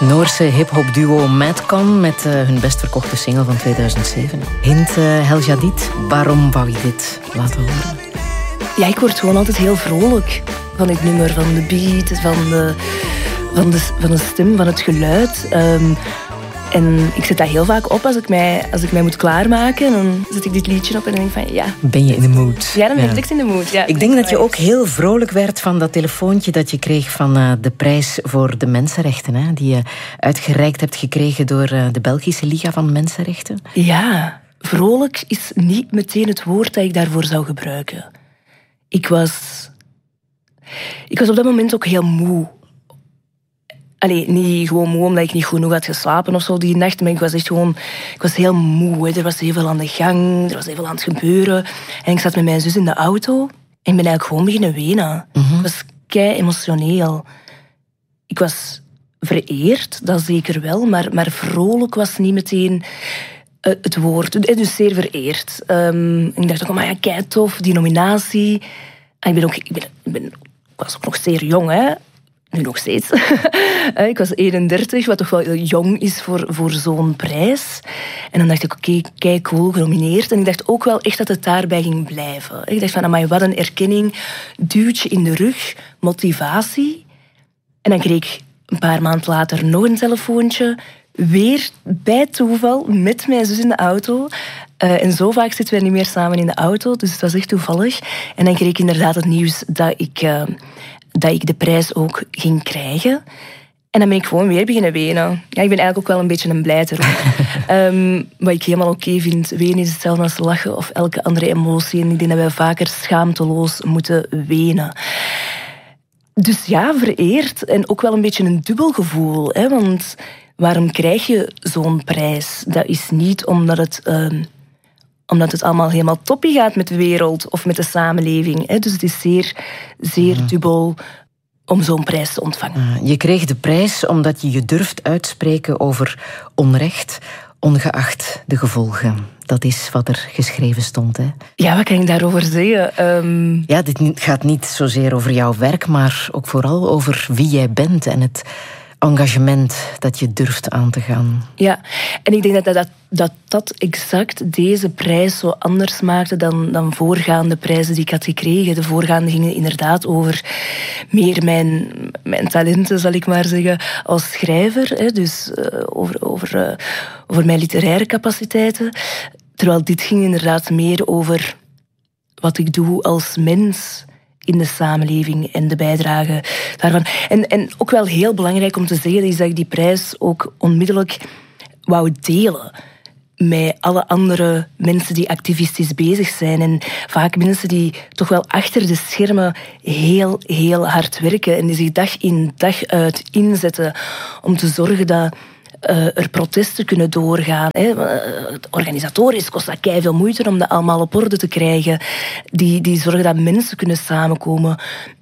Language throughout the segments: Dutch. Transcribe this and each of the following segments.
Noorse hip-hop duo Madcon met hun best verkochte single van 2007. Hint, Hel Jadid, waarom wou je dit laten horen? Ja, ik word gewoon altijd heel vrolijk van dit nummer, van de beat, van de stem, van het geluid. En ik zet dat heel vaak op als ik mij moet klaarmaken. Dan zet ik dit liedje op en dan denk ik van ja. Ben je in de mood? Ja, dan ben ik echt in de mood. Ja. Ik denk dat je ook heel vrolijk werd van dat telefoontje dat je kreeg van de prijs voor de mensenrechten. Hè, die je uitgereikt hebt gekregen door de Belgische Liga van Mensenrechten. Ja, vrolijk is niet meteen het woord dat ik daarvoor zou gebruiken. Ik was op dat moment ook heel moe. Allee, niet gewoon moe omdat ik niet genoeg had geslapen of zo die nacht, maar ik was heel moe. Hè. Er was heel veel aan de gang, er was heel veel aan het gebeuren. En ik zat met mijn zus in de auto en ik ben eigenlijk gewoon beginnen wenen. Het was kei emotioneel. Ik was vereerd, dat zeker wel, maar vrolijk was niet meteen het woord. Dus zeer vereerd. Ik dacht ook, maar ja, kei tof, die nominatie. En ik was ook nog zeer jong, hè. Nu nog steeds. Ik was 31, wat toch wel jong is voor zo'n prijs. En dan dacht ik, oké, kijk, cool, genomineerd. En ik dacht ook wel echt dat het daarbij ging blijven. Ik dacht van, amai, wat een erkenning, duwtje in de rug, motivatie. En dan kreeg ik een paar maanden later nog een telefoontje. Weer bij toeval, met mijn zus in de auto. En zo vaak zitten wij niet meer samen in de auto, dus het was echt toevallig. En dan kreeg ik inderdaad het nieuws dat ik de prijs ook ging krijgen. En dan ben ik gewoon weer beginnen wenen. Ja, ik ben eigenlijk ook wel een beetje een blijter. Wat ik helemaal oké vind. Wenen is hetzelfde als lachen of elke andere emotie. En ik denk dat wij vaker schaamteloos moeten wenen. Dus ja, vereerd. En ook wel een beetje een dubbel gevoel. Hè? Want waarom krijg je zo'n prijs? Dat is niet omdat het allemaal helemaal toppie gaat met de wereld of met de samenleving. Hè? Dus het is zeer dubbel om zo'n prijs te ontvangen. Je kreeg de prijs omdat je je durft uitspreken over onrecht, ongeacht de gevolgen. Dat is wat er geschreven stond, hè? Ja, wat kan ik daarover zeggen? Ja, dit gaat niet zozeer over jouw werk, maar ook vooral over wie jij bent en het engagement dat je durft aan te gaan. Ja, en ik denk dat exact deze prijs zo anders maakte dan voorgaande prijzen die ik had gekregen. De voorgaande gingen inderdaad over meer mijn talenten, zal ik maar zeggen, als schrijver. Hè, dus over mijn literaire capaciteiten. Terwijl dit ging inderdaad meer over wat ik doe als mens in de samenleving en de bijdrage daarvan. En ook wel heel belangrijk om te zeggen is dat ik die prijs ook onmiddellijk wou delen met alle andere mensen die activistisch bezig zijn. En vaak mensen die toch wel achter de schermen heel, heel hard werken en die zich dag in dag uit inzetten om te zorgen dat er protesten kunnen doorgaan. Organisatorisch kost dat keiveel moeite om dat allemaal op orde te krijgen. Die zorgen dat mensen kunnen samenkomen.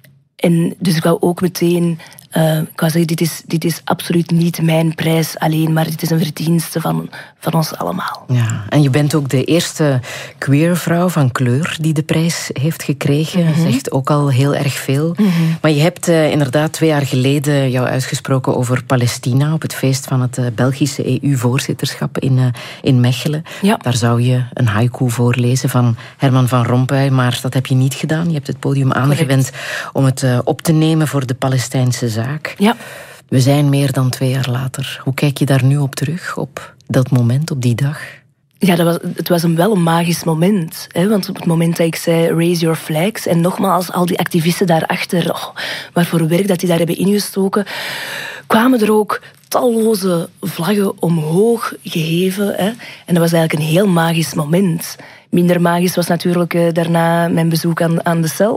En dus ik wou ook meteen ik wou zeggen, dit is absoluut niet mijn prijs alleen, maar dit is een verdienste van ons allemaal. Ja, en je bent ook de eerste queer vrouw van kleur die de prijs heeft gekregen. Dat zegt ook al heel erg veel. Maar je hebt inderdaad 2 jaar geleden jou uitgesproken over Palestina op het feest van het Belgische EU-voorzitterschap in Mechelen. Ja. Daar zou je een haiku voorlezen van Herman van Rompuy, maar dat heb je niet gedaan. Je hebt het podium aangewend om het op te nemen voor de Palestijnse zaak. Ja. We zijn meer dan 2 jaar later. Hoe kijk je daar nu op terug, op dat moment, op die dag? Ja, het was wel een magisch moment. Hè? Want op het moment dat ik zei, raise your flags, en nogmaals, al die activisten daarachter, wat voor werk dat die daar hebben ingestoken, kwamen er ook talloze vlaggen omhoog geheven. Hè? En dat was eigenlijk een heel magisch moment. Minder magisch was natuurlijk daarna mijn bezoek aan de cel.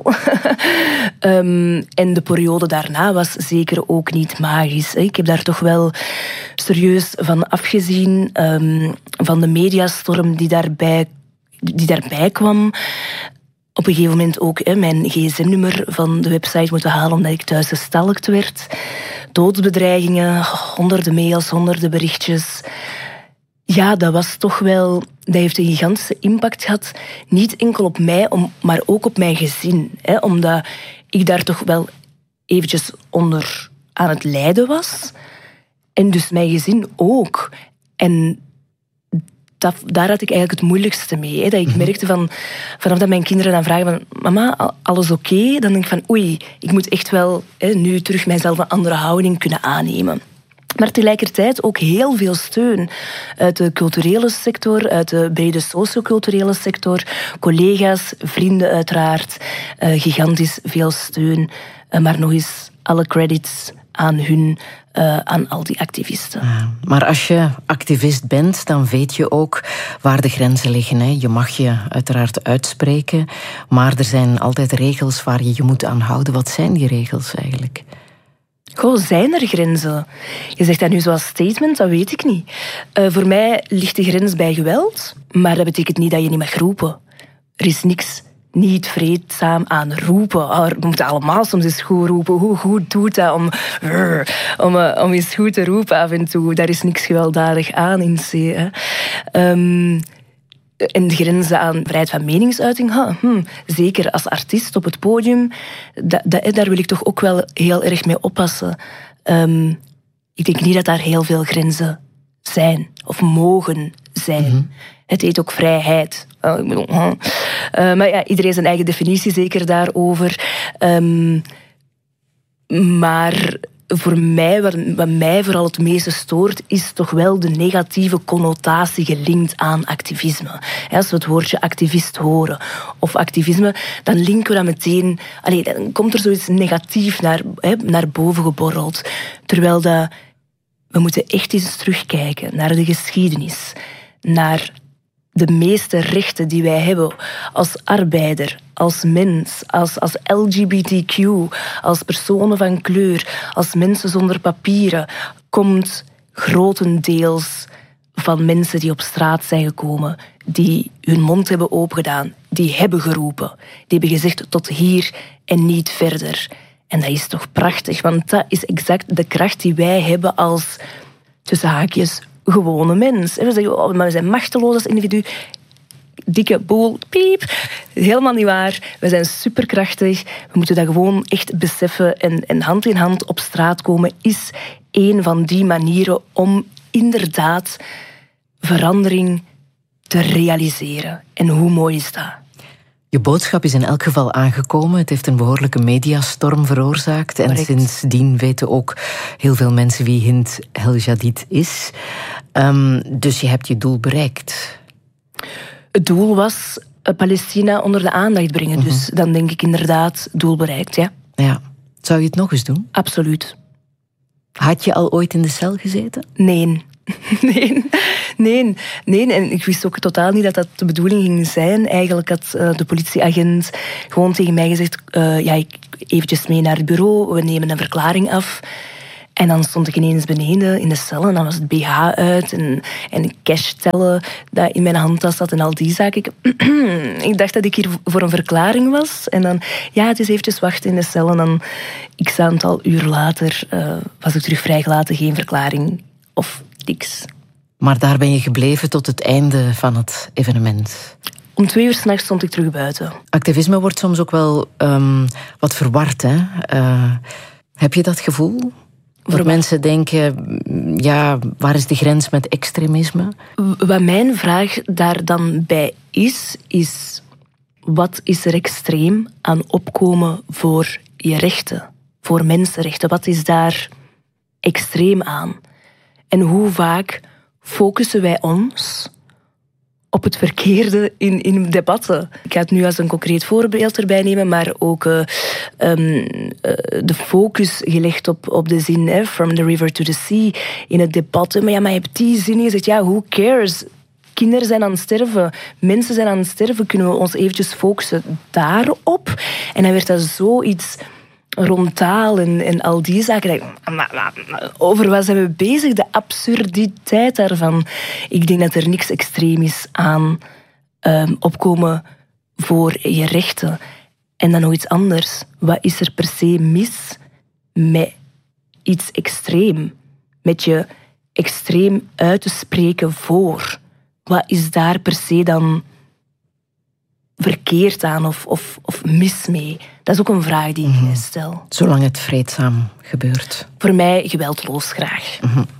En de periode daarna was zeker ook niet magisch. Ik heb daar toch wel serieus van afgezien. Van de mediastorm die daarbij kwam. Op een gegeven moment ook mijn gsm-nummer van de website moeten halen omdat ik thuis gestalkt werd. Doodsbedreigingen, honderden mails, honderden berichtjes. Ja, dat heeft een gigantische impact gehad. Niet enkel op mij, maar ook op mijn gezin. Omdat ik daar toch wel eventjes onder aan het lijden was. En dus mijn gezin ook. En daar had ik eigenlijk het moeilijkste mee. Hè. Dat ik merkte vanaf dat mijn kinderen dan vragen van... Mama, alles oké? Dan denk ik van... Oei, ik moet echt wel nu terug mijzelf een andere houding kunnen aannemen. Maar tegelijkertijd ook heel veel steun uit de culturele sector, uit de brede socioculturele sector, collega's, vrienden uiteraard, gigantisch veel steun. Maar nog eens alle credits aan hun, aan al die activisten. Maar als je activist bent, dan weet je ook waar de grenzen liggen. Hè? Je mag je uiteraard uitspreken, maar er zijn altijd regels waar je je moet aan houden. Wat zijn die regels eigenlijk? Goh, zijn er grenzen? Je zegt dat nu zoals statement, dat weet ik niet. Voor mij ligt de grens bij geweld, maar dat betekent niet dat je niet mag roepen. Er is niks niet vreedzaam aan roepen. We moeten allemaal soms eens goed roepen. Hoe goed doet dat om eens goed te roepen af en toe? Daar is niks gewelddadig aan in C. En de grenzen aan vrijheid van meningsuiting, zeker als artiest op het podium, daar wil ik toch ook wel heel erg mee oppassen. Ik denk niet dat daar heel veel grenzen zijn of mogen zijn. Mm-hmm. Het heet ook vrijheid. Maar ja, iedereen zijn eigen definitie zeker daarover. Maar voor mij, wat mij vooral het meeste stoort, is toch wel de negatieve connotatie gelinkt aan activisme. Als we het woordje activist horen of activisme, dan linken we dat meteen... dan komt er zoiets negatief naar boven geborreld. Terwijl we moeten echt eens terugkijken naar de geschiedenis, naar de meeste rechten die wij hebben als arbeider, als mens, als LGBTQ, als personen van kleur, als mensen zonder papieren, komt grotendeels van mensen die op straat zijn gekomen, die hun mond hebben opengedaan, die hebben geroepen, die hebben gezegd tot hier en niet verder. En dat is toch prachtig, want dat is exact de kracht die wij hebben als, tussen haakjes, gewone mens. We zeggen, maar we zijn machteloos als individu. Dikke boel, piep. Helemaal niet waar. We zijn superkrachtig. We moeten dat gewoon echt beseffen. En hand in hand op straat komen is één van die manieren om inderdaad verandering te realiseren. En hoe mooi is dat? Je boodschap is in elk geval aangekomen. Het heeft een behoorlijke mediastorm veroorzaakt. En sindsdien weten ook heel veel mensen wie Hind El Jadid is. Dus je hebt je doel bereikt. Het doel was Palestina onder de aandacht brengen. Mm-hmm. Dus dan denk ik inderdaad doel bereikt, ja. Ja. Zou je het nog eens doen? Absoluut. Had je al ooit in de cel gezeten? Nee. En ik wist ook totaal niet dat dat de bedoeling ging zijn. Eigenlijk had de politieagent gewoon tegen mij gezegd, eventjes mee naar het bureau, we nemen een verklaring af. En dan stond ik ineens beneden in de cel en dan was het BH uit en cash tellen dat in mijn handtas zat en al die zaken. Ik dacht dat ik hier voor een verklaring was. En dan, het is eventjes wachten in de cel. En dan, x aantal uur later, was ik terug vrijgelaten, geen verklaring of niks. Maar daar ben je gebleven tot het einde van het evenement? Om 2 uur 's nachts stond ik terug buiten. Activisme wordt soms ook wel wat verward, hè? Heb je dat gevoel? Dat mensen denken, waar is de grens met extremisme? Wat mijn vraag daar dan bij is wat is er extreem aan opkomen voor je rechten? Voor mensenrechten, wat is daar extreem aan? En hoe vaak focussen wij ons op het verkeerde in debatten? Ik ga het nu als een concreet voorbeeld erbij nemen, maar ook de focus gelegd op de zin from the river to the sea in het debat. Maar je hebt die zin gezegd, who cares? Kinderen zijn aan het sterven, mensen zijn aan het sterven, kunnen we ons eventjes focussen daarop? En dan werd dat zoiets rond taal en al die zaken. Over wat zijn we bezig? De absurditeit daarvan. Ik denk dat er niks extreem is aan opkomen voor je rechten. En dan nog iets anders. Wat is er per se mis met iets extreem? Met je extreem uit te spreken voor? Wat is daar per se dan verkeerd aan of mis mee? Dat is ook een vraag die ik mij stel. Zolang het vreedzaam gebeurt. Voor mij geweldloos graag. Mm-hmm.